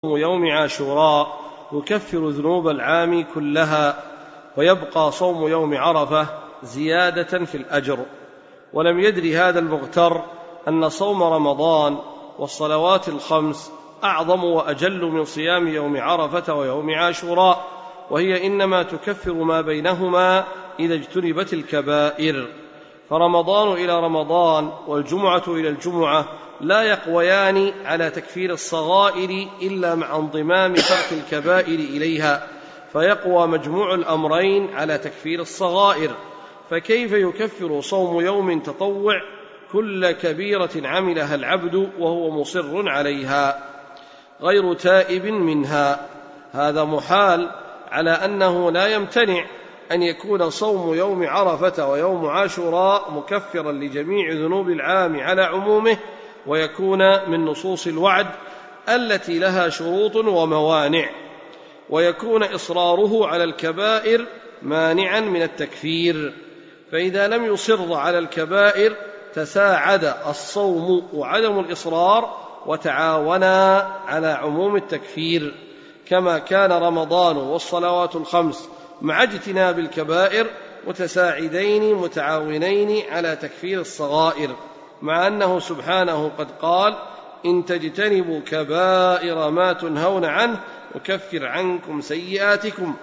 يوم عاشوراء يكفر ذنوب العام كلها، ويبقى صوم يوم عرفة زيادة في الأجر. ولم يدر هذا المغتر أن صوم رمضان والصلوات الخمس أعظم وأجل من صيام يوم عرفة ويوم عاشوراء، وهي إنما تكفر ما بينهما إذا اجتنبت الكبائر. فرمضان إلى رمضان والجمعة إلى الجمعة لا يقويان على تكفير الصغائر إلا مع انضمام ترك الكبائر إليها، فيقوى مجموع الأمرين على تكفير الصغائر. فكيف يكفر صوم يوم تطوع كل كبيرة عملها العبد وهو مصر عليها غير تائب منها؟ هذا محال، على أنه لا يمتنع أن يكون صوم يوم عرفة ويوم عاشوراء مكفرا لجميع ذنوب العام على عمومه، ويكون من نصوص الوعد التي لها شروط وموانع، ويكون إصراره على الكبائر مانعا من التكفير. فإذا لم يصر على الكبائر تساعد الصوم وعدم الإصرار وتعاونا على عموم التكفير، كما كان رمضان والصلوات الخمس مع اجتناب الكبائر متساعدين متعاونين على تكفير الصغائر، مع أنه سبحانه قد قال: إن تجتنبوا كبائر ما تنهون عنه نكفر عنكم سيئاتكم.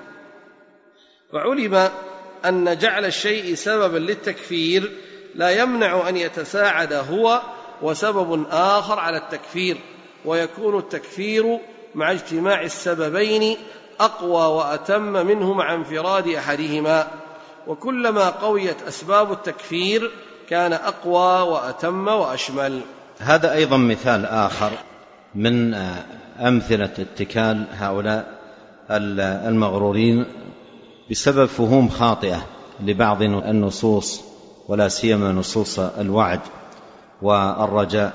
فعلم أن جعل الشيء سببا للتكفير لا يمنع أن يتساعد هو وسبب آخر على التكفير، ويكون التكفير مع اجتماع السببين أقوى وأتم منه مع انفراد أحدهما، وكلما قويت أسباب التكفير كان أقوى وأتم وأشمل. هذا أيضا مثال آخر من أمثلة اتكال هؤلاء المغرورين بسبب فهوم خاطئة لبعض النصوص، ولا سيما نصوص الوعد والرجاء.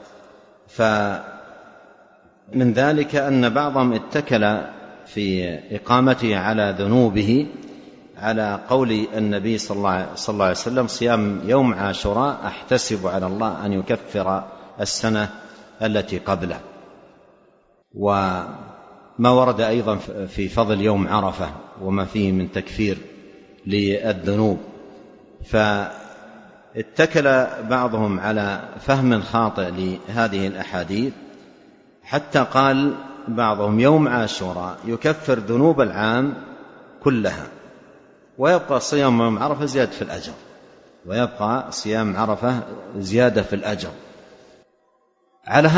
فمن ذلك أن بعضهم اتكل في إقامته على ذنوبه على قول النبي صلى الله عليه وسلم: صيام يوم عاشوراء أحتسب على الله أن يكفر السنة التي قبله. وما ورد أيضا في فضل يوم عرفة وما فيه من تكفير للذنوب. فاتكل بعضهم على فهم خاطئ لهذه الأحاديث، حتى قال بعضهم: يوم عاشوراء يكفر ذنوب العام كلها، ويبقى صيام يوم عرفة زيادة في الأجر، ويبقى صيام عرفة زيادة في الأجر. على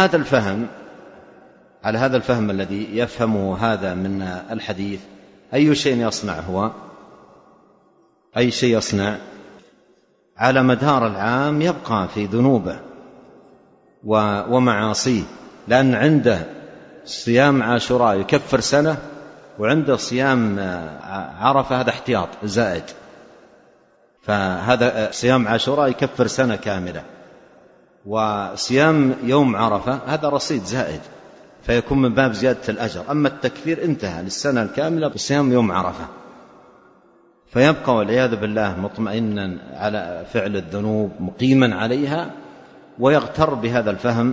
هذا الفهم الذي يفهمه هذا من الحديث، أي شيء يصنع هو؟ أي شيء يصنع على مدار العام يبقى في ذنوبه ومعاصيه، لأن عنده صيام عاشوراء يكفر سنة، وعنده صيام عرفة هذا احتياط زائد. فهذا صيام عاشوراء يكفر سنة كاملة، وصيام يوم عرفة هذا رصيد زائد، فيكون من باب زيادة الأجر. أما التكفير انتهى للسنة الكاملة بصيام يوم عرفة، فيبقى والعياذ بالله مطمئنا على فعل الذنوب مقيما عليها، ويغتر بهذا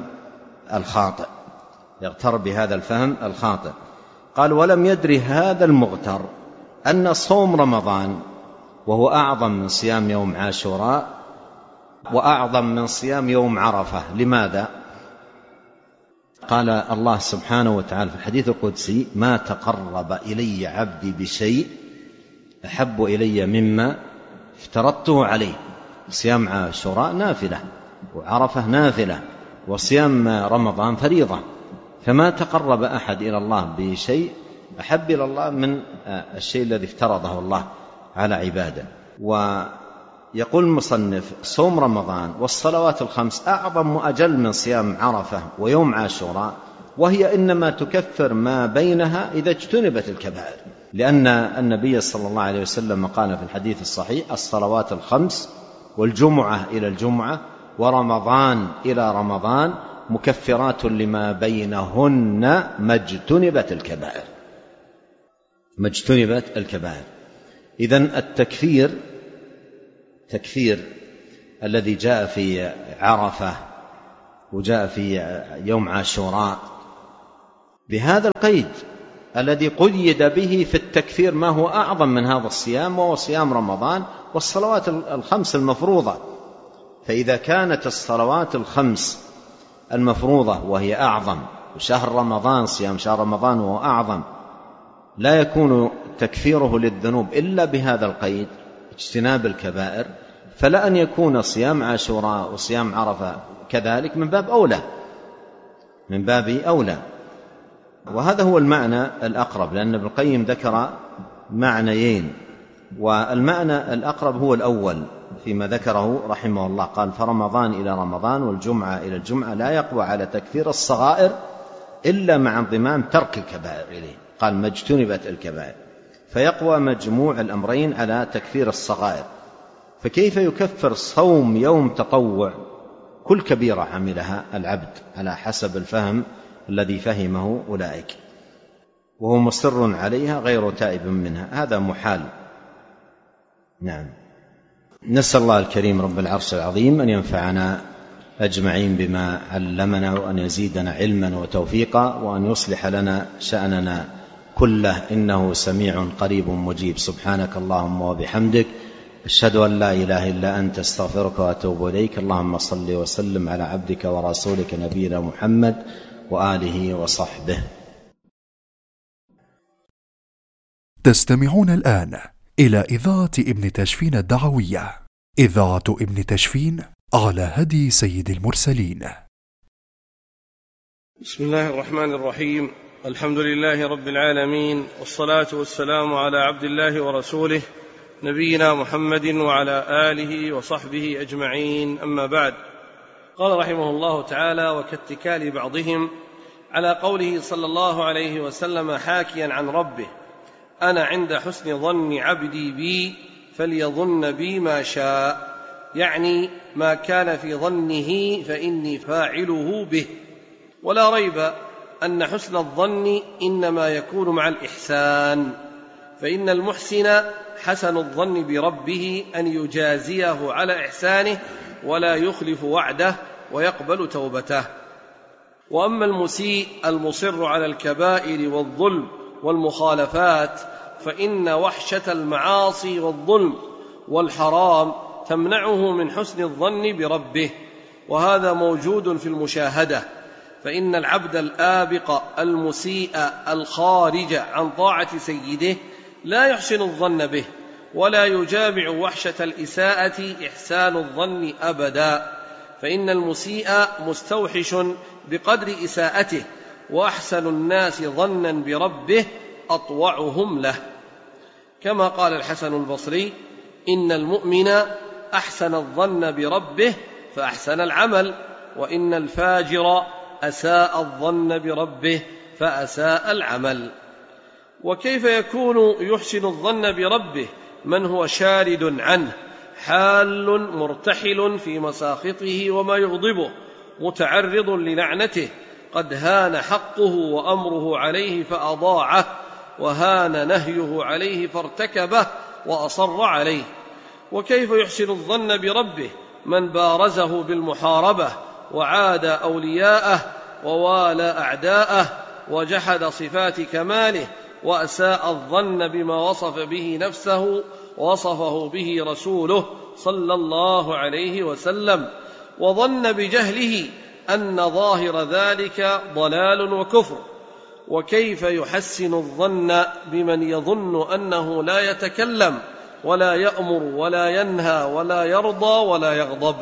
الفهم الخاطئ. قال: ولم يدري هذا المغتر أن صوم رمضان وهو أعظم من صيام يوم عاشوراء وأعظم من صيام يوم عرفة. لماذا؟ قال الله سبحانه وتعالى في الحديث القدسي: ما تقرب إلي عبدي بشيء أحب إلي مما افترضته عليه. صيام عاشوراء نافلة، وعرفة نافلة، وصيام رمضان فريضة، فما تقرب أحد إلى الله بشيء أحب إلى الله من الشيء الذي افترضه الله على عباده. ويقول المصنف: صوم رمضان والصلوات الخمس أعظم وأجل من صيام عرفة ويوم عاشوراء، وهي إنما تكفر ما بينها إذا اجتنبت الكبائر، لأن النبي صلى الله عليه وسلم قال في الحديث الصحيح: الصلوات الخمس والجمعة إلى الجمعة ورمضان إلى رمضان مكفرات لما بينهن ما اجتنبت الكبائر. إذن التكفير الذي جاء في عرفة وجاء في يوم عاشوراء بهذا القيد الذي قيد به في التكفير ما هو أعظم من هذا الصيام، وهو صيام رمضان والصلوات الخمس المفروضة. فإذا كانت الصلوات الخمس المفروضة وهي أعظم، وشهر رمضان صيام شهر رمضان وهو أعظم، لا يكون تكفيره للذنوب إلا بهذا القيد اجتناب الكبائر، فلا أن يكون صيام عاشوراء وصيام عرفة كذلك من باب أولى. وهذا هو المعنى الأقرب، لأن ابن القيم ذكر معنيين، والمعنى الأقرب هو الأول فيما ذكره رحمه الله. قال: فرمضان إلى رمضان والجمعة إلى الجمعة لا يقوى على تكفير الصغائر إلا مع انضمام ترك الكبائر إليه. قال: ما اجتنبت الكبائر، فيقوى مجموع الأمرين على تكفير الصغائر. فكيف يكفر صوم يوم تطوع كل كبيرة عملها العبد على حسب الفهم الذي فهمه أولئك، وهو مصر عليها غير تائب منها؟ هذا محال. نعم. نسأل الله الكريم رب العرش العظيم أن ينفعنا أجمعين بما علمنا، وأن يزيدنا علما وتوفيقا، وأن يصلح لنا شأننا كله، إنه سميع قريب مجيب. سبحانك اللهم وبحمدك، أشهد أن لا إله إلا أنت، استغفرك وأتوب إليك. اللهم صل وسلم على عبدك ورسولك نبينا محمد وآله وصحبه. تستمعون الآن إلى إذاعة ابن تشفين الدعوية، إذاعة ابن تشفين على هدي سيد المرسلين. بسم الله الرحمن الرحيم. الحمد لله رب العالمين، والصلاة والسلام على عبد الله ورسوله نبينا محمد وعلى آله وصحبه أجمعين، أما بعد. قال رحمه الله تعالى: وكاتكال بعضهم على قوله صلى الله عليه وسلم حاكيا عن ربه: أنا عند حسن ظن عبدي بي فليظن بي ما شاء، يعني ما كان في ظنه فإني فاعله به. ولا ريب أن حسن الظن إنما يكون مع الإحسان، فإن المحسن حسن الظن بربه أن يجازيه على إحسانه ولا يخلف وعده ويقبل توبته. وأما المسيء المصر على الكبائر والظلم والمخالفات، فإن وحشة المعاصي والظلم والحرام تمنعه من حسن الظن بربه، وهذا موجود في المشاهدة. فإن العبد الآبق المسيء الخارج عن طاعة سيده لا يحسن الظن به، ولا يجامع وحشة الإساءة إحسان الظن أبدا، فإن المسيء مستوحش بقدر إساءته، وأحسن الناس ظنا بربه أطوعهم له. كما قال الحسن البصري: إن المؤمن أحسن الظن بربه فأحسن العمل، وإن الفاجر أساء الظن بربه فأساء العمل. وكيف يكون يحسن الظن بربه من هو شارد عنه، حال مرتحل في مساخطه وما يغضبه، متعرض للعنته، قد هان حقه وأمره عليه فأضاعه، وهان نهيه عليه فارتكبه وأصر عليه؟ وكيف يحسن الظن بربه من بارزه بالمحاربة وعاد أولياءه ووالى أعداءه وجحد صفات كماله، وأساء الظن بما وصف به نفسه ووصفه به رسوله صلى الله عليه وسلم، وظن بجهله أن ظاهر ذلك ضلال وكفر؟ وكيف يحسن الظن بمن يظن أنه لا يتكلم ولا يأمر ولا ينهى ولا يرضى ولا يغضب؟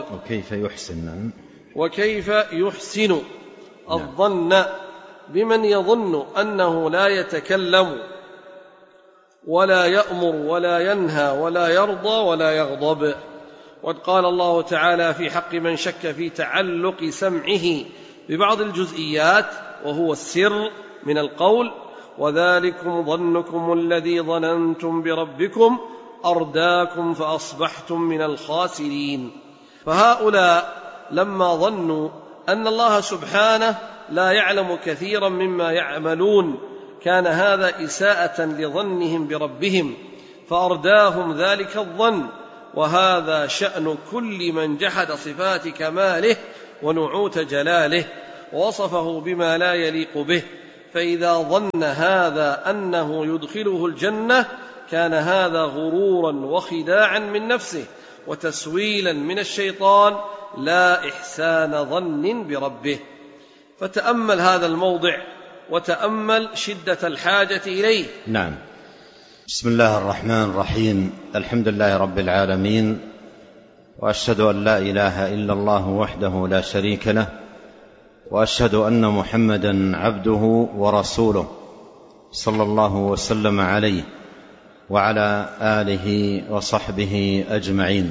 وكيف يحسن الظن بمن يظن أنه لا يتكلم ولا يأمر ولا ينهى ولا يرضى ولا يغضب؟ وقد قال الله تعالى في حق من شك في تعلق سمعه ببعض الجزئيات وهو السر من القول: وذلكم ظنكم الذي ظننتم بربكم أرداكم فأصبحتم من الخاسرين. فهؤلاء لما ظنوا أن الله سبحانه لا يعلم كثيرا مما يعملون كان هذا إساءة لظنهم بربهم، فأرداهم ذلك الظن. وهذا شأن كل من جحد صفات كماله ونعوت جلاله ووصفه بما لا يليق به، فإذا ظن هذا أنه يدخله الجنة كان هذا غرورا وخداعا من نفسه وتسويلا من الشيطان لا إحسان ظن بربه. فتأمل هذا الموضع وتأمل شدة الحاجة إليه. نعم. بسم الله الرحمن الرحيم. الحمد لله رب العالمين، وأشهد أن لا إله إلا الله وحده لا شريك له، وأشهد أن محمدا عبده ورسوله صلى الله وسلم عليه وعلى آله وصحبه أجمعين.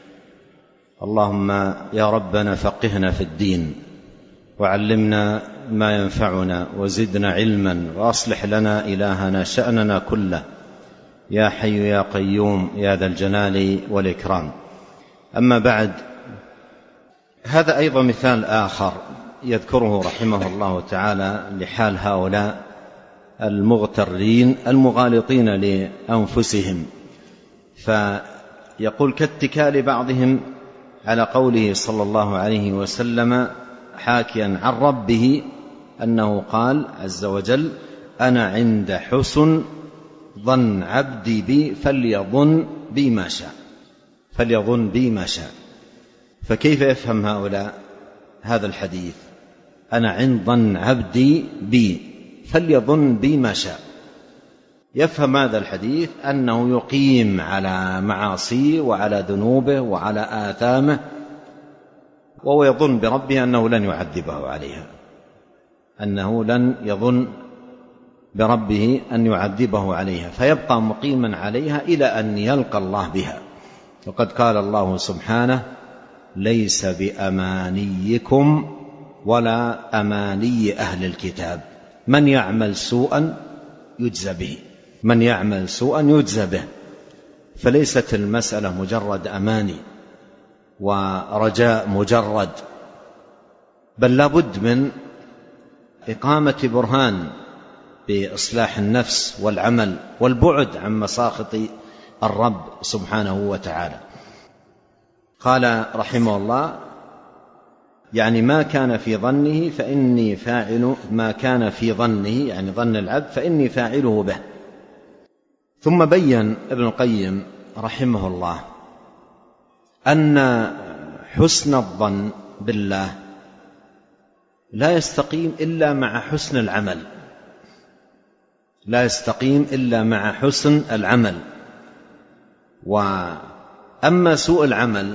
اللهم يا ربنا فقهنا في الدين، وعلمنا ما ينفعنا، وزدنا علما، وأصلح لنا إلهنا شأننا كله، يا حي يا قيوم يا ذا الجلال والإكرام. أما بعد، هذا أيضا مثال آخر يذكره رحمه الله تعالى لحال هؤلاء المغترين المغالطين لأنفسهم، فيقول: كاتكال بعضهم على قوله صلى الله عليه وسلم حاكيا عن ربه أنه قال عز وجل: أنا عند حسن ظن عبدي بي فليظن بي ما شاء. فليظن بي ما شاء. فكيف يفهم هؤلاء هذا الحديث؟ أنا عند ظن عبدي بي فليظن بي ما شاء. يفهم هذا الحديث أنه يقيم على معاصيه وعلى ذنوبه وعلى آثامه، وهو يظن بربه أنه لن يعذبه عليها، أنه لن يظن بربه أن يعذبه عليها، فيبقى مقيما عليها إلى أن يلقى الله بها. وقد قال الله سبحانه: ليس بأمانيكم ولا أماني أهل الكتاب، من يعمل سوءا يجزى به. من يعمل سوءا يجزى به. فليست المسألة مجرد أماني ورجاء مجرد، بل لابد من إقامة برهان بإصلاح النفس والعمل والبعد عن مساخط الرب سبحانه وتعالى. قال رحمه الله: يعني ما كان في ظنه فإني فاعل، ما كان في ظنه يعني ظن العبد فإني فاعله به. ثم بين ابن القيم رحمه الله أن حسن الظن بالله لا يستقيم إلا مع حسن العمل. لا يستقيم إلا مع حسن العمل. وأما سوء العمل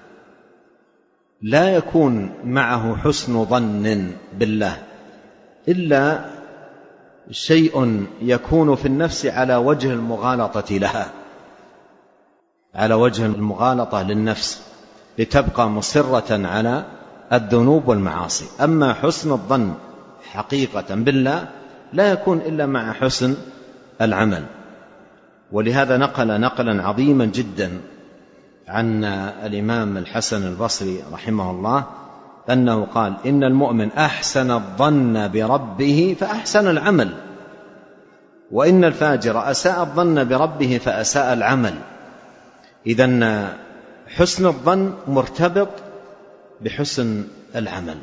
لا يكون معه حسن ظن بالله إلا شيء يكون في النفس على وجه المغالطة لها، على وجه المغالطة للنفس لتبقى مصرة على الذنوب والمعاصي. أما حسن الظن حقيقة بالله لا يكون إلا مع حسن العمل. ولهذا نقل نقلا عظيما جدا عن الإمام الحسن البصري رحمه الله أنه قال: إن المؤمن أحسن الظن بربه فأحسن العمل، وإن الفاجر أساء الظن بربه فأساء العمل. إذن حسن الظن مرتبط بحسن العمل،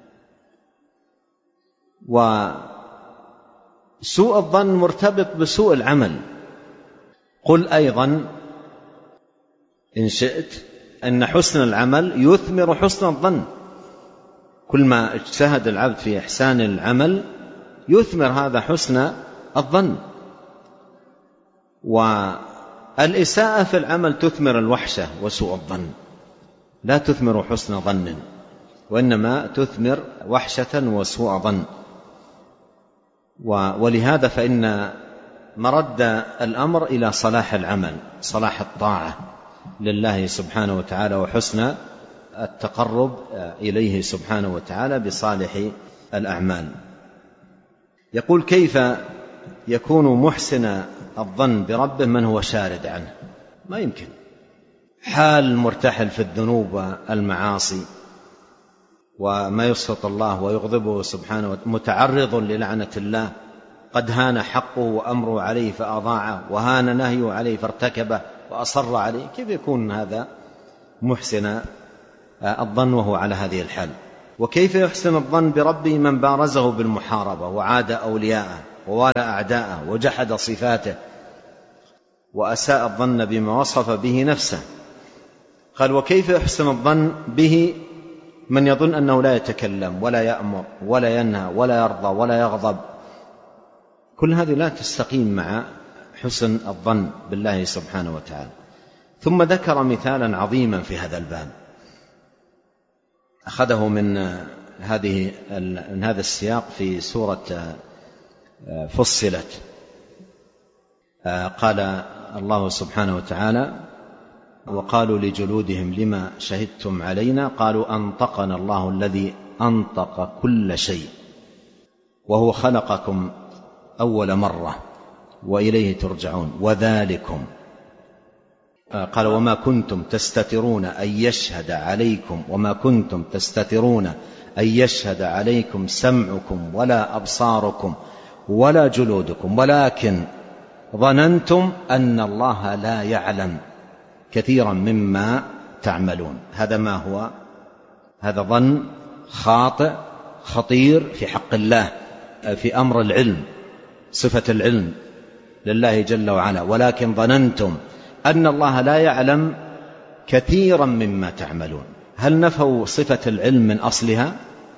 وسوء الظن مرتبط بسوء العمل. قل أيضا إن شئت أن حسن العمل يثمر حسن الظن. كل ما اجتهد العبد في إحسان العمل يثمر هذا حسن الظن. والإساءة في العمل تثمر الوحشة وسوء الظن، لا تثمر حسن ظن، وإنما تثمر وحشة وسوء ظن. ولهذا فإن مرد الأمر إلى صلاح العمل، صلاح الطاعة لله سبحانه وتعالى، وحسن التقرب إليه سبحانه وتعالى بصالح الأعمال. يقول: كيف يكون محسن الظن بربه من هو شارد عنه؟ ما يمكن. حال مرتحل في الذنوب والمعاصي وما يسخط الله ويغضبه سبحانه، متعرض للعنة الله، قد هان حقه وأمره عليه فأضاعه، وهان نهيه عليه فارتكبه وأصر عليه. كيف يكون هذا محسن الظن وهو على هذه الحال؟ وكيف يحسن الظن بربه من بارزه بالمحاربة وعاد أولياءه ووالى أعداءه وجحد صفاته وأساء الظن بما وصف به نفسه. قال وكيف يحسن الظن به من يظن أنه لا يتكلم ولا يأمر ولا ينهى ولا يرضى ولا يغضب؟ كل هذه لا تستقيم مع حسن الظن بالله سبحانه وتعالى. ثم ذكر مثالا عظيما في هذا الباب، أخذه من هذا السياق في سورة فصلت. قال الله سبحانه وتعالى وقالوا لجلودهم لما شهدتم علينا قالوا أنطقنا الله الذي أنطق كل شيء وهو خلقكم أول مرة وإليه ترجعون وذلكم. قال وما كنتم تستترون أن يشهد عليكم عليكم سمعكم ولا أبصاركم ولا جلودكم ولكن ظننتم أن الله لا يعلم كثيرا مما تعملون. هذا ما هو؟ هذا ظن خاطئ خطير في حق الله، في أمر العلم، صفة العلم لله جل وعلا. ولكن ظننتم أن الله لا يعلم كثيرا مما تعملون. هل نفوا صفة العلم من أصلها؟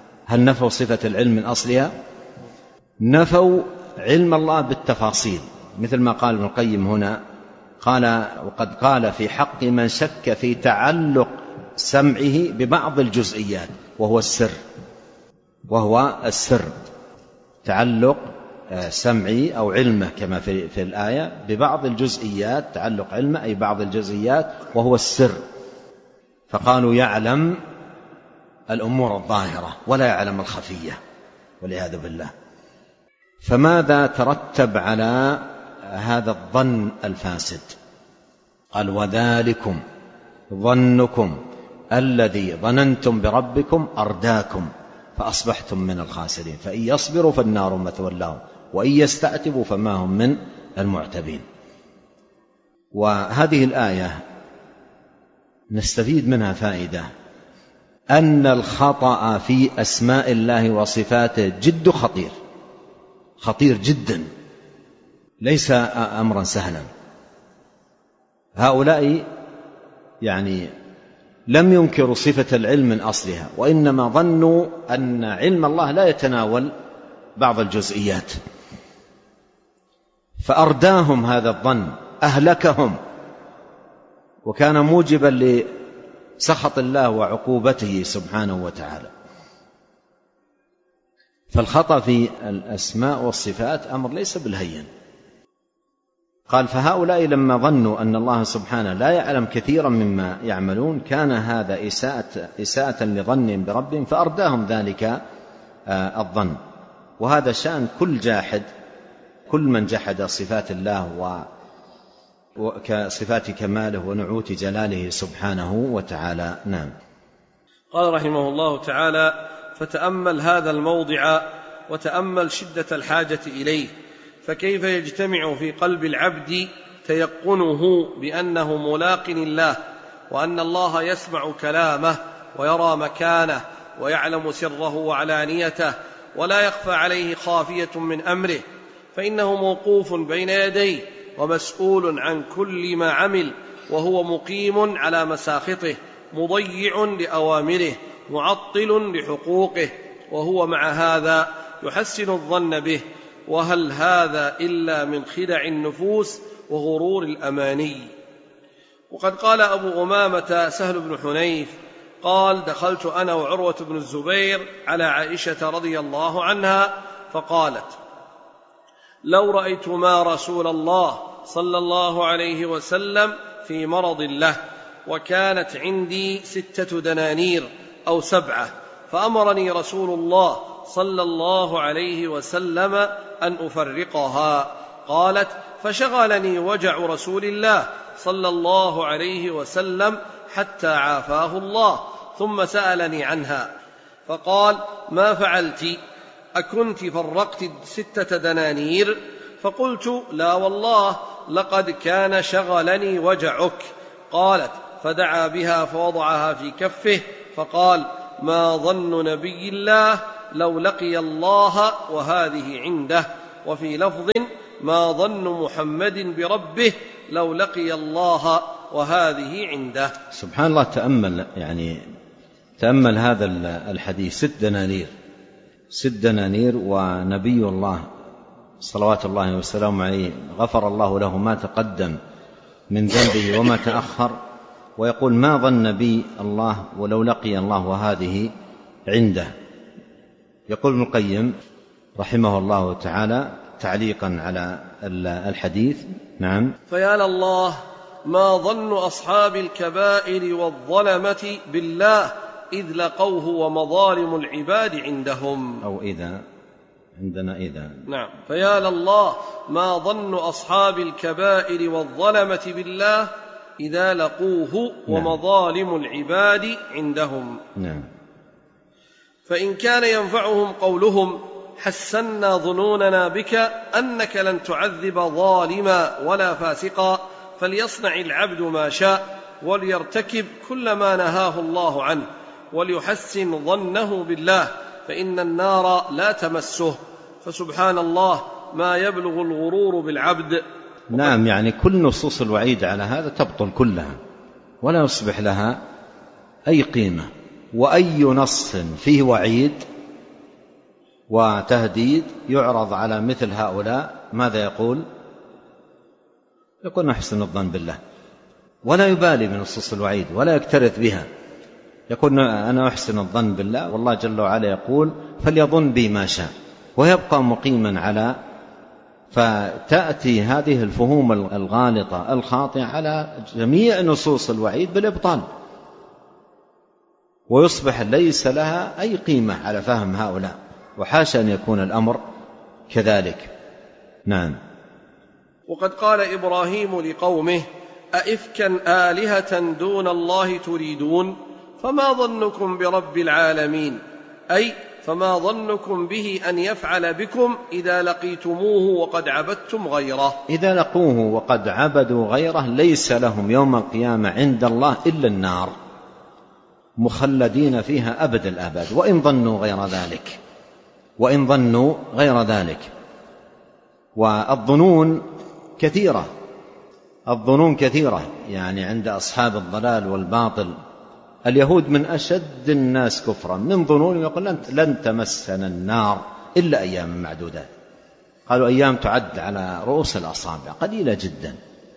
نفوا علم الله بالتفاصيل، مثل ما قال ابن القيم هنا، قال وقد قال في حق من شك في تعلق سمعه ببعض الجزئيات وهو السر، تعلق سمعي أو علمه كما في الآية ببعض الجزئيات، تعلق علمه أي بعض الجزئيات وهو السر. فقالوا يعلم الأمور الظاهرة ولا يعلم الخفية والعياذ بالله. فماذا ترتب على هذا الظن الفاسد؟ قال وذلكم ظنكم الذي ظننتم بربكم أرداكم فأصبحتم من الخاسرين فإن يصبروا فالنار مثوى لهم وإن يستعتبوا فما هم من المعتبين. وهذه الآية نستفيد منها فائدة، أن الخطأ في أسماء الله وصفاته جد خطير جدا، ليس أمرا سهلا. هؤلاء لم ينكروا صفة العلم من أصلها، وإنما ظنوا أن علم الله لا يتناول بعض الجزئيات، فأرداهم هذا الظن، أهلكهم، وكان موجبا لسخط الله وعقوبته سبحانه وتعالى. فالخطأ في الأسماء والصفات أمر ليس بالهين. قال فهؤلاء لما ظنوا أن الله سبحانه لا يعلم كثيرا مما يعملون كان هذا إساءة لظنهم بربهم فأرداهم ذلك الظن. وهذا شأن كل جاحد، كل من جحد صفات الله وكصفات كماله ونعوت جلاله سبحانه وتعالى. نعم. قال رحمه الله تعالى فتأمل هذا الموضع وتأمل شدة الحاجة إليه، فكيف يجتمع في قلب العبد تيقنه بأنه ملاق الله وأن الله يسمع كلامه ويرى مكانه ويعلم سره وعلانيته ولا يخفى عليه خافية من أمره، فإنه موقوف بين يديه ومسؤول عن كل ما عمل، وهو مقيم على مساخطه مضيع لأوامره معطل لحقوقه، وهو مع هذا يحسن الظن به. وهل هذا إلا من خدع النفوس وغرور الأماني؟ وقد قال أبو أمامة سهل بن حنيف قال دخلت أنا وعروة بن الزبير على عائشة رضي الله عنها فقالت لو رأيتما رسول الله صلى الله عليه وسلم في مرض له وكانت عندي 6 دنانير أو 7، فأمرني رسول الله صلى الله عليه وسلم أن أفرقها. قالت فشغلني وجع رسول الله صلى الله عليه وسلم حتى عافاه الله، ثم سألني عنها فقال ما فعلت؟ أكنت فرقت 6 دنانير؟ فقلت لا والله لقد كان شغلني وجعك. قالت فدعا بها فوضعها في كفه فقال ما ظن نبي الله لو لقي الله وهذه عنده. وفي لفظ ما ظن محمد بربه لو لقي الله وهذه عنده. سبحان الله. تأمل هذا الحديث 6 دنانير ونبي الله صلوات الله وسلامه عليه غفر الله له ما تقدم من ذنبه وما تأخر، ويقول ما ظن بي الله ولو لقي الله وهذه عنده. يقول ابن القيم رحمه الله تعالى تعليقا على الحديث: نعم، فيا لله ما ظن أصحاب الكبائر والظلمة بالله إذ لقوه ومظالم العباد عندهم. أو إذا عندنا إذا. نعم، فيا لله ما ظن أصحاب الكبائر والظلمة بالله إذا لقوه ومظالم العباد عندهم. نعم. فإن كان ينفعهم قولهم حسنا ظنوننا بك أنك لن تعذب ظالما ولا فاسقا، فليصنع العبد ما شاء وليرتكب كل ما نهاه الله عنه وليحسن ظنه بالله، فإن النار لا تمسه. فسبحان الله ما يبلغ الغرور بالعبد. نعم، كل نصوص الوعيد على هذا تبطل كلها ولا يصبح لها أي قيمة. وأي نص فيه وعيد وتهديد يعرض على مثل هؤلاء ماذا يقول؟ يقول نحسن الظن بالله، ولا يبالي بنصوص الوعيد ولا يكترث بها، يقول أنا أحسن الظن بالله، والله جل وعلا يقول فليظن بي ما شاء، ويبقى مقيما على. فتأتي هذه الفهوم الغالطة الخاطئة على جميع نصوص الوعيد بالإبطال، ويصبح ليس لها أي قيمة على فهم هؤلاء، وحاشا أن يكون الأمر كذلك. نعم. وقد قال إبراهيم لقومه أئفكا آلهة دون الله تريدون فما ظنكم برب العالمين، أي فما ظنكم به أن يفعل بكم إذا لقيتموه وقد عبدتم غيره. إذا لقوه وقد عبدوا غيره ليس لهم يوم القيامة عند الله إلا النار، مخلدين فيها أبد الآباد، وإن ظنوا غير ذلك. والظنون كثيرة عند أصحاب الضلال والباطل. اليهود من أشد الناس كفرا من ظنون، يقول لن تمسنا النار إلا أيام معدودات. قالوا أيام تعد على رؤوس الأصابع، قليلة جدا.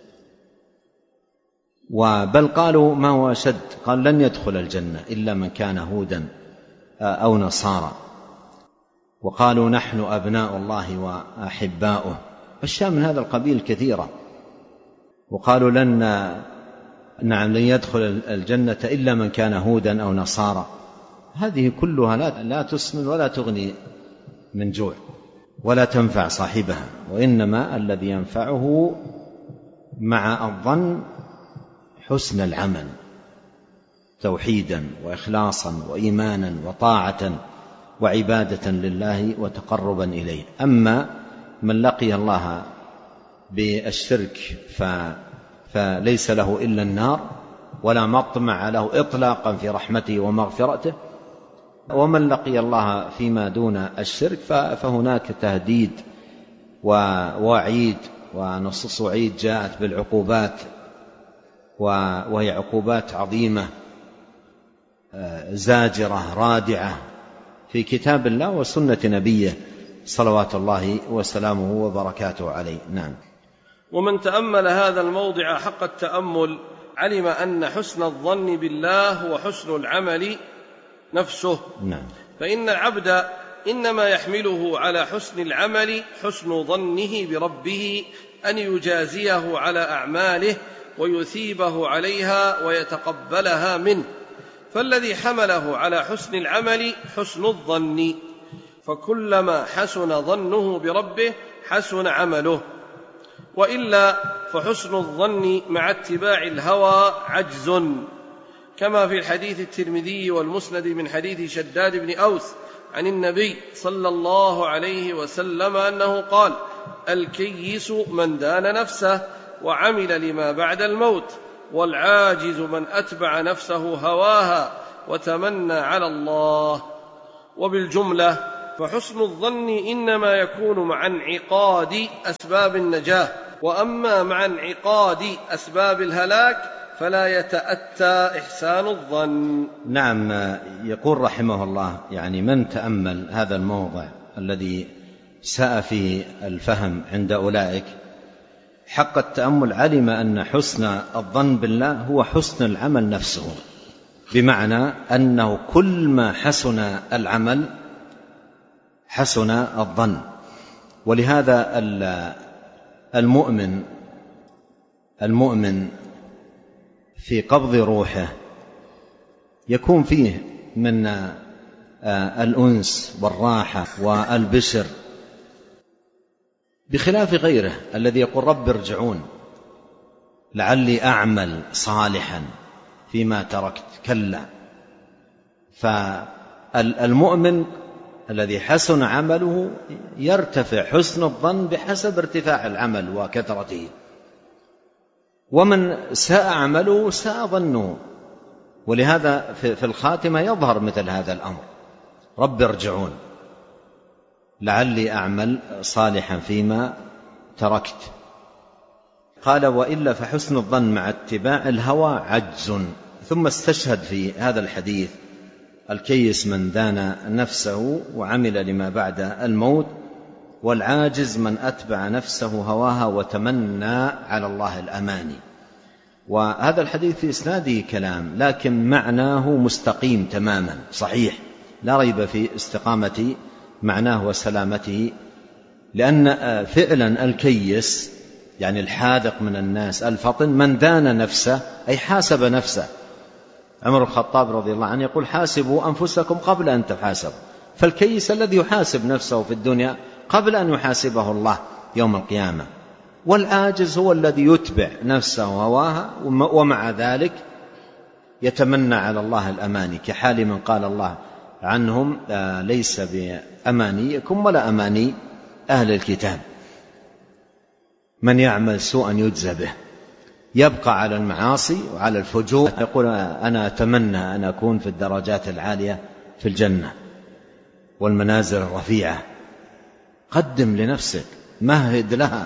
بل قالوا ما هو أشد، قال لن يدخل الجنة إلا من كان هودا أو نصارى. وقالوا نحن أبناء الله وأحباؤه. أشياء من هذا القبيل كثيرة. وقالوا لن يدخل الجنة إلا من كان هودا أو نصارى. هذه كلها لا تسمن ولا تغني من جوع ولا تنفع صاحبها، وإنما الذي ينفعه مع الظن حسن العمل، توحيدا وإخلاصا وإيمانا وطاعة وعبادة لله وتقربا إليه. أما من لقي الله بالشرك فليس له إلا النار، ولا مطمع له إطلاقا في رحمته ومغفرته. ومن لقي الله فيما دون الشرك فهناك تهديد ووعيد ونصوص وعيد جاءت بالعقوبات، وهي عقوبات عظيمة زاجرة رادعة في كتاب الله وسنة نبيه صلوات الله وسلامه وبركاته عليه. نعم. ومن تأمل هذا الموضع حق التأمل علم أن حسن الظن بالله هو حسن العمل نفسه. نعم. فإن العبد إنما يحمله على حسن العمل حسن ظنه بربه أن يجازيه على أعماله ويثيبه عليها ويتقبلها منه. فالذي حمله على حسن العمل حسن الظن، فكلما حسن ظنه بربه حسن عمله، وإلا فحسن الظن مع اتباع الهوى عجز، كما في الحديث الترمذي والمسند من حديث شداد بن أوس عن النبي صلى الله عليه وسلم أنه قال: الكيس من دان نفسه وعمل لما بعد الموت، والعاجز من أتبع نفسه هواها وتمنى على الله. وبالجملة فحسن الظن إنما يكون مع انعقاد أسباب النجاة، وأما مع انعقاد أسباب الهلاك فلا يتأتى إحسان الظن. نعم، يقول رحمه الله يعني من تأمل هذا الموضع الذي ساء فيه الفهم عند أولئك حق التأمل علم أن حسن الظن بالله هو حسن العمل نفسه، بمعنى أنه كل ما حسن العمل حسن الظن. ولهذا المؤمن في قبض روحه يكون فيه من الأنس والراحة والبشر، بخلاف غيره الذي يقول رب ارجعون لعلي أعمل صالحا فيما تركت. كلا. فالمؤمن الذي حسن عمله يرتفع حسن الظن بحسب ارتفاع العمل وكثرته، ومن ساء عمله ساء ظنه. ولهذا في الخاتمة يظهر مثل هذا الأمر، رب ارجعون لعلي أعمل صالحا فيما تركت. قال وإلا فحسن الظن مع اتباع الهوى عجز. ثم استشهد في هذا الحديث الكيس من دان نفسه وعمل لما بعد الموت، والعاجز من أتبع نفسه هواها وتمنى على الله الأماني. وهذا الحديث في إسناده كلام، لكن معناه مستقيم تماما صحيح، لا ريب في استقامة معناه وسلامته. لأن فعلا الكيس يعني الحاذق من الناس الفطن من دان نفسه أي حاسب نفسه. عمر الخطاب رضي الله عنه يقول حاسبوا أنفسكم قبل أن تحاسبوا. فالكيس الذي يحاسب نفسه في الدنيا قبل أن يحاسبه الله يوم القيامة. والعاجز هو الذي يتبع نفسه هواها ومع ذلك يتمنى على الله الأماني، كحال من قال الله عنهم ليس بأمانيكم ولا أماني أهل الكتاب، من يعمل سوءا يجزى به، يبقى على المعاصي وعلى الفجور، يقول أنا أتمنى أن أكون في الدرجات العالية في الجنة والمنازل الرفيعة. قدم لنفسك، مهد لها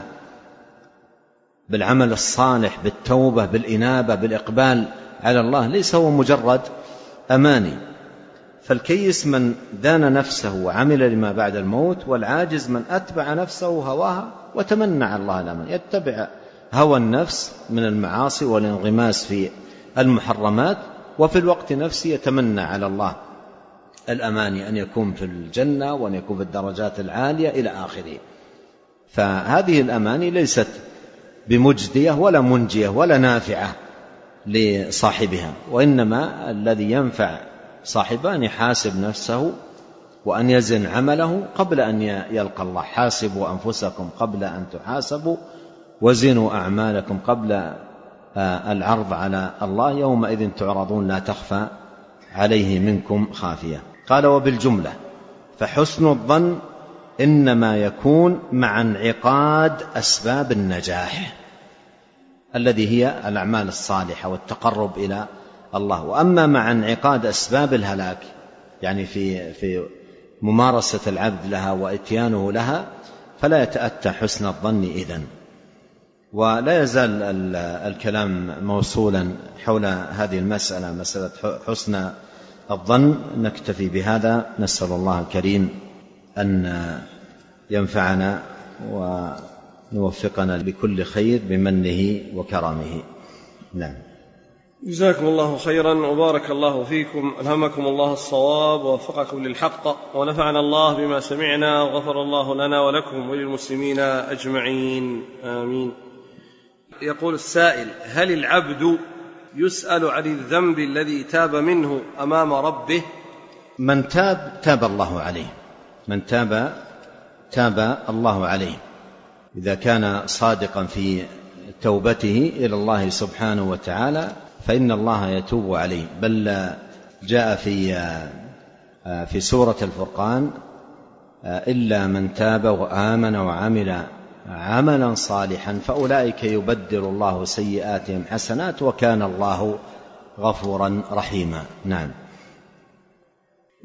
بالعمل الصالح، بالتوبة، بالإنابة، بالإقبال على الله، ليس هو مجرد أماني. فالكيس من دان نفسه وعمل لما بعد الموت، والعاجز من أتبع نفسه هواها وتمنى على الله الأمان، يتبع هوى النفس من المعاصي والانغماس في المحرمات، وفي الوقت نفسه يتمنى على الله الأماني أن يكون في الجنة وأن يكون في الدرجات العالية إلى آخره. فهذه الأماني ليست بمجدية ولا منجية ولا نافعة لصاحبها، وإنما الذي ينفع صاحبه أن يحاسب نفسه وأن يزن عمله قبل أن يلقى الله. حاسبوا أنفسكم قبل أن تحاسبوا وزنوا أعمالكم قبل العرض على الله، يومئذ تعرضون لا تخفى عليه منكم خافية. قال وبالجملة فحسن الظن إنما يكون مع انعقاد أسباب النجاح الذي هي الأعمال الصالحة والتقرب إلى الله. وأما مع انعقاد أسباب الهلاك يعني في ممارسة العبد لها وإتيانه لها فلا يتأتى حسن الظن إذن. ولا يزال الكلام موصولا حول هذه المسألة، مسألة حسن الظن. نكتفي بهذا، نسأل الله الكريم أن ينفعنا ونوفقنا لكل خير بمنه وكرمه. نعم. جزاكم الله خيرا وبارك الله فيكم، ألهمكم الله الصواب ووفقكم للحق، ونفعنا الله بما سمعنا، وغفر الله لنا ولكم وللمسلمين أجمعين، آمين. يقول السائل: هل العبد يسأل عن الذنب الذي تاب منه أمام ربه؟ من تاب الله عليه، من تاب الله عليه إذا كان صادقا في توبته إلى الله سبحانه وتعالى فإن الله يتوب عليه. بل جاء في سورة الفرقان: إلا من تاب وآمن وعمل عملا صالحا فأولئك يبدل الله سيئاتهم حسنات وكان الله غفورا رحيما. نعم.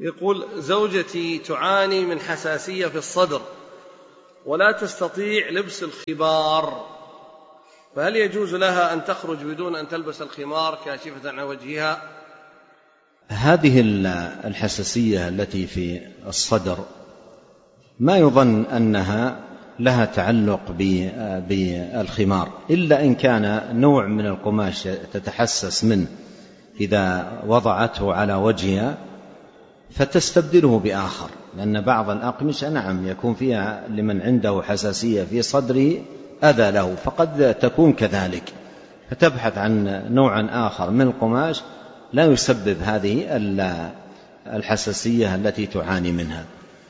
يقول: زوجتي تعاني من حساسية في الصدر ولا تستطيع لبس الخمار، فهل يجوز لها أن تخرج بدون أن تلبس الخمار كاشفة عن وجهها؟ هذه الحساسية التي في الصدر ما يظن أنها لها تعلق بالخمار، إلا إن كان نوع من القماش تتحسس منه إذا وضعته على وجهها فتستبدله بآخر، لأن بعض الأقمشة نعم يكون فيها لمن عنده حساسية في صدره أذى له، فقد تكون كذلك، فتبحث عن نوع آخر من القماش لا يسبب هذه الحساسية التي تعاني منها.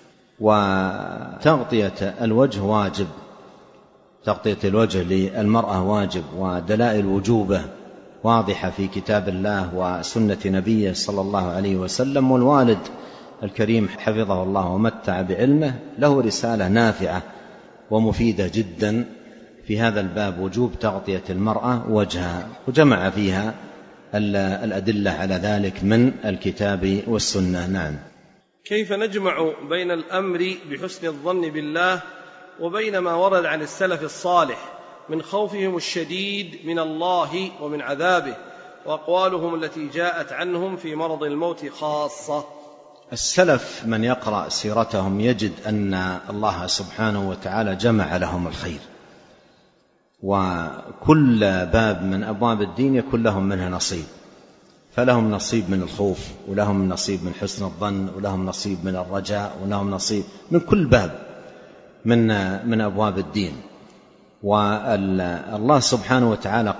وتغطية الوجه واجب، تغطية الوجه للمرأة واجب، ودلائل وجوبه واضحة في كتاب الله وسنة نبيه صلى الله عليه وسلم. والوالد الكريم حفظه الله ومتع بعلمه له رسالة نافعة ومفيدة جدا في هذا الباب، وجوب تغطية المرأة وجهها، وجمع فيها الأدلة على ذلك من الكتاب والسنة. نعم. كيف نجمع بين الأمر بحسن الظن بالله وبين ما ورد عن السلف الصالح من خوفهم الشديد من الله ومن عذابه، وأقوالهم التي جاءت عنهم في مرض الموت خاصة؟ السلف من يقرأ سيرتهم يجد أن الله سبحانه وتعالى جمع لهم الخير، وكل باب من أبواب الدين يكون لهم منها نصيب، فلهم نصيب من الخوف، ولهم نصيب من حسن الظن، ولهم نصيب من الرجاء، ولهم نصيب من كل باب من أبواب الدين. والله سبحانه وتعالى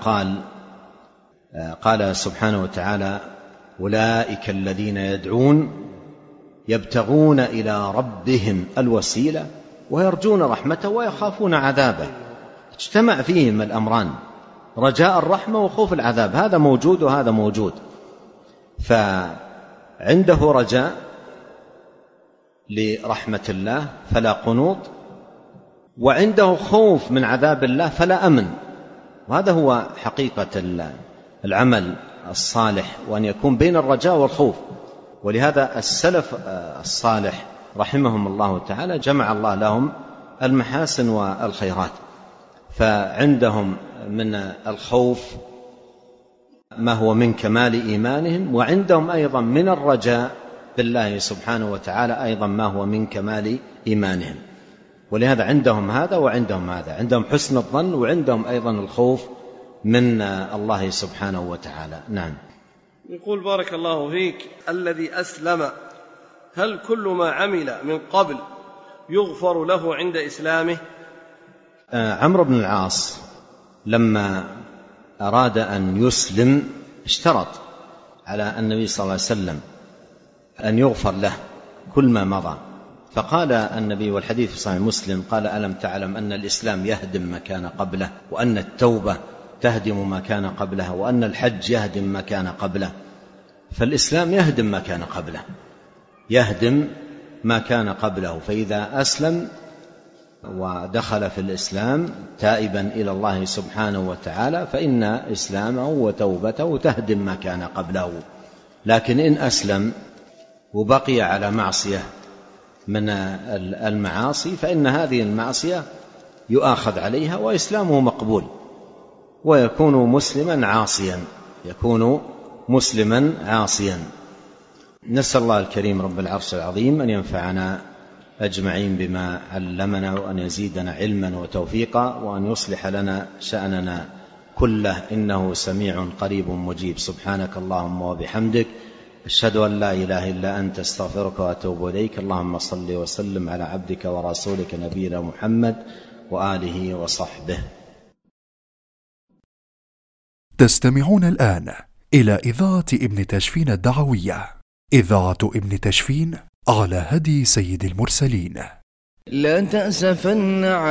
قال سبحانه وتعالى: أولئك الذين يدعون يبتغون إلى ربهم الوسيلة ويرجون رحمته ويخافون عذابه. اجتمع فيهم الأمران، رجاء الرحمة وخوف العذاب، هذا موجود وهذا موجود، فعنده رجاء لرحمة الله فلا قنوط، وعنده خوف من عذاب الله فلا أمن. وهذا هو حقيقة العمل الصالح، وأن يكون بين الرجاء والخوف. ولهذا السلف الصالح رحمهم الله تعالى جمع الله لهم المحاسن والخيرات، فعندهم من الخوف ما هو من كمال إيمانهم، وعندهم أيضا من الرجاء بالله سبحانه وتعالى أيضا ما هو من كمال إيمانهم. ولهذا عندهم هذا وعندهم هذا، عندهم حسن الظن وعندهم أيضا الخوف من الله سبحانه وتعالى. نعم. يقول: بارك الله فيك، الذي أسلم هل كل ما عمل من قبل يغفر له عند إسلامه؟ عمرو بن العاص لما أراد أن يسلم اشترط على النبي صلى الله عليه وسلم أن يغفر له كل ما مضى، فقال النبي، والحديث في صحيح مسلم، قال: ألم تعلم أن الإسلام يهدم ما كان قبله، وأن التوبة تهدم ما كان قبلها، وأن الحج يهدم ما كان قبله؟ فالإسلام يهدم ما كان قبله، يهدم ما كان قبله. فإذا أسلم ودخل في الإسلام تائبا إلى الله سبحانه وتعالى فإن إسلامه وتوبته تهدم ما كان قبله. لكن إن أسلم وبقي على معصية من المعاصي فإن هذه المعصية يؤاخذ عليها وإسلامه مقبول، ويكون مسلما عاصيا، يكون مسلما عاصيا. نسأل الله الكريم رب العرش العظيم أن ينفعنا أجمعين بما علمنا، وأن يزيدنا علما وتوفيقا، وأن يصلح لنا شأننا كله، إنه سميع قريب مجيب. سبحانك اللهم وبحمدك، أشهد أن لا إله إلا أنت، استغفرك وأتوب إليك. اللهم صل وسلم على عبدك ورسولك نبينا محمد وآله وصحبه. تستمعون الآن إلى إذاعة ابن تشفين الدعوية، إذاعة ابن تشفين على هدي سيد المرسلين. لا تأسفن